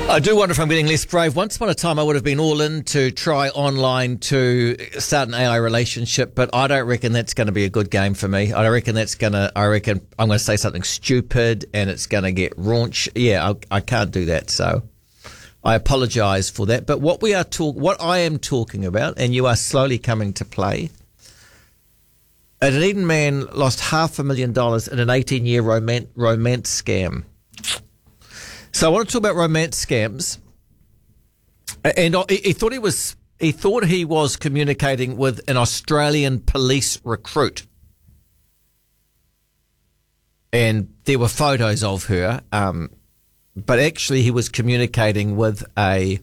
I do wonder if I'm getting less brave. Once upon a time, I would have been all in to try online to start an AI relationship, but I don't reckon that's going to be a good game for me. I reckon I'm going to say something stupid and it's going to get raunch. Yeah, I can't do that. So I apologise for that. But what I am talking about, and you are slowly coming to play, a Dunedin man lost $500,000 in an 18-year romance scam. So I want to talk about romance scams, and he thought he was communicating with an Australian police recruit, and there were photos of her, but actually he was communicating with a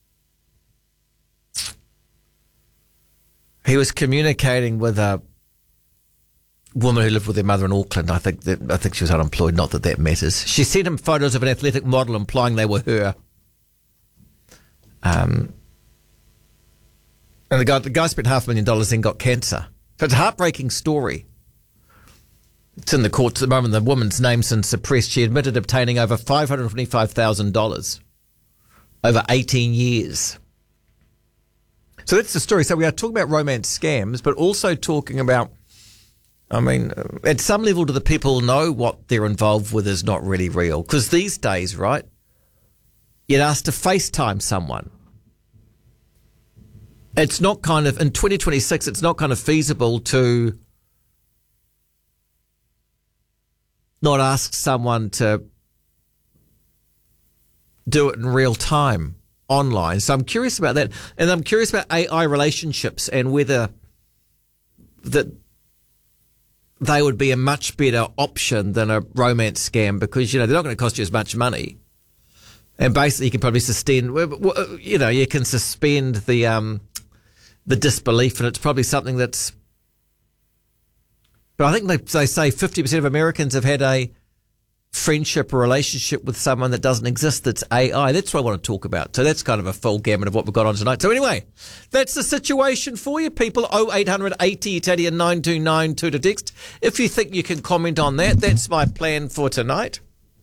woman who lived with her mother in Auckland. I think she was unemployed. Not that matters. She sent him photos of an athletic model implying they were her. And the guy spent $500,000, then got cancer. So it's a heartbreaking story. It's in the courts at the moment. The woman's name's been suppressed. She admitted obtaining over $525,000 over 18 years. So that's the story. So we are talking about romance scams, but also talking about, I mean, at some level, do the people know what they're involved with is not really real? Because these days, right, you'd ask to FaceTime someone. It's not kind of, in 2026, it's not kind of feasible to not ask someone to do it in real time online. So I'm curious about that. And I'm curious about AI relationships and whether that they would be a much better option than a romance scam, because, they're not going to cost you as much money. And basically you can probably suspend the disbelief, and it's probably something that's, but I think they say 50% of Americans have had a friendship or relationship with someone that doesn't exist that's AI. That's what I want to talk about. So that's kind of a full gamut of what we've got on tonight. So anyway, that's the situation for you people. 0800 80 Italian 9292 to text. If you think you can comment on that, that's my plan for tonight.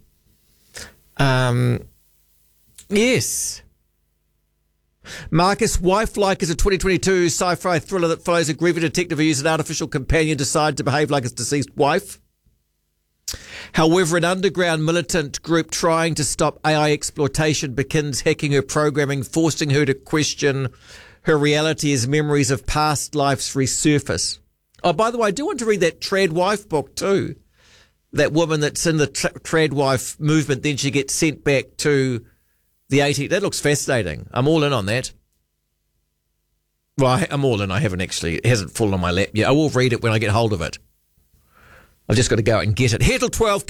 Yes. Marcus, Wife-Like is a 2022 sci-fi thriller that follows a grieving detective who uses an artificial companion to decide to behave like his deceased wife. However, an underground militant group trying to stop AI exploitation begins hacking her programming, forcing her to question her reality as memories of past lives resurface. Oh, by the way, I do want to read that Trad Wife book too. That woman that's in the Trad Wife movement, then she gets sent back to the 80s. That looks fascinating. I'm all in on that. Well, I'm all in. It hasn't fallen on my lap yet. I will read it when I get hold of it. I've just got to go out and get it. Here till 12.